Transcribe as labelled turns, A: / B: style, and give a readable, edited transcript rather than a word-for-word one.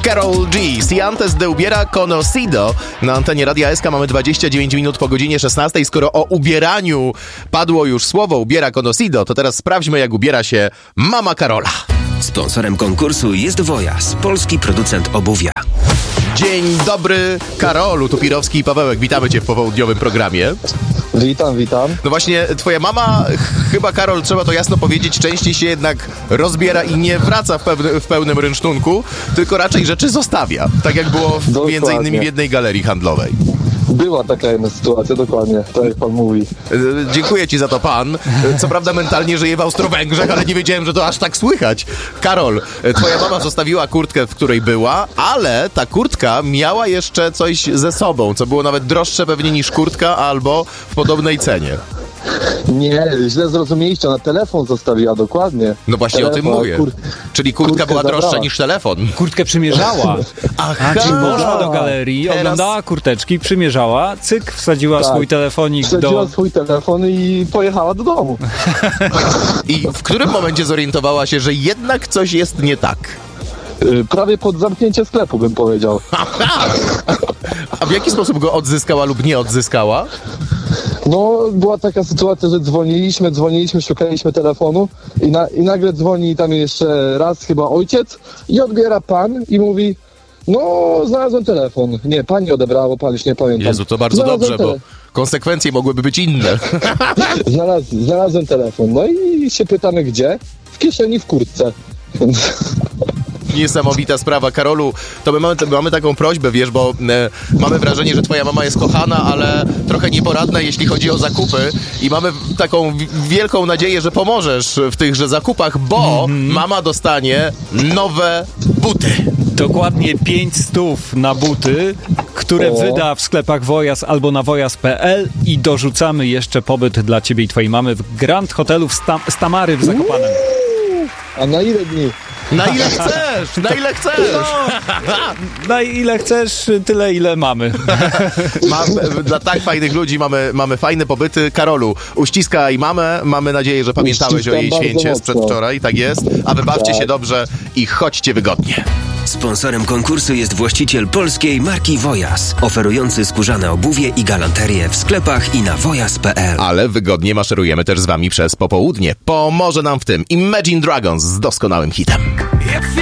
A: Karol G. Si antes de hubiera conocido. Na antenie Radia SK mamy 29 minut po godzinie 16. Skoro o ubieraniu padło już słowo ubiera conocido, to teraz sprawdźmy, jak ubiera się mama Karola.
B: Sponsorem konkursu jest Wojas, polski producent obuwia.
A: Dzień dobry, Karolu. Tu Pirowski i Pawełek. Witamy cię w popołudniowym programie.
C: Witam.
A: No właśnie, twoja mama, chyba, Karol, trzeba to jasno powiedzieć, częściej się jednak rozbiera i nie wraca w pełnym rynsztunku, tylko raczej rzeczy zostawia. Tak jak było między innymi w jednej galerii handlowej.
C: Była taka jedna sytuacja, dokładnie, tak jak pan mówi.
A: Dziękuję ci za to, pan. Co prawda mentalnie żyję w Austro-Węgrzech, ale nie wiedziałem, że to aż tak słychać. Karol, twoja mama zostawiła kurtkę, w której była, ale ta kurtka miała jeszcze coś ze sobą, co było nawet droższe pewnie niż kurtka, albo w podobnej cenie.
C: Nie, źle zrozumieliście, ona telefon zostawiła, dokładnie.
A: No właśnie
C: telefon,
A: o tym mówię. Czyli kurtka była droższa niż telefon.
D: Kurtkę przymierzała.
A: Aha,
D: Czyli poszła do galerii, oglądała kurteczki, przymierzała, cyk, wsadziła swój telefonik
C: wsadziła swój telefon i pojechała do domu.
A: I w którym momencie zorientowała się, że jednak coś jest nie tak?
C: Prawie pod zamknięcie sklepu, bym powiedział.
A: A w jaki sposób go odzyskała lub nie odzyskała?
C: No, była taka sytuacja, że dzwoniliśmy, szukaliśmy telefonu i nagle dzwoni tam jeszcze raz chyba ojciec i odbiera pan i mówi: no, znalazłem telefon. Nie, pani odebrało, pan już nie pamiętam.
A: Jezu, to bardzo dobrze, bo konsekwencje mogłyby być inne.
C: Znalazłem telefon. No i się pytamy gdzie? W kieszeni, w kurtce.
A: Niesamowita sprawa. Karolu, to my mamy taką prośbę, wiesz, bo mamy wrażenie, że twoja mama jest kochana, ale trochę nieporadna, jeśli chodzi o zakupy i mamy taką wielką nadzieję, że pomożesz w tychże zakupach, bo mama dostanie nowe buty.
D: Dokładnie 500 na buty, które wyda w sklepach Wojas albo na wojas.pl i dorzucamy jeszcze pobyt dla ciebie i twojej mamy w Grand Hotelu w Tamary w Zakopanem.
C: A na ile dni?
A: Na ile chcesz! Na ile chcesz!
D: Na ile chcesz, tyle ile mamy.
A: Dla tak fajnych ludzi mamy fajne pobyty. Karolu, uściskaj mamę. Mamy nadzieję, że pamiętałeś o jej święcie sprzed wczoraj. Tak jest. A wybawcie się dobrze i chodźcie wygodnie.
B: Sponsorem konkursu jest właściciel polskiej marki Wojas, oferujący skórzane obuwie i galanterię w sklepach i na wojas.pl.
A: Ale wygodnie maszerujemy też z wami przez popołudnie. Pomoże nam w tym Imagine Dragons z doskonałym hitem.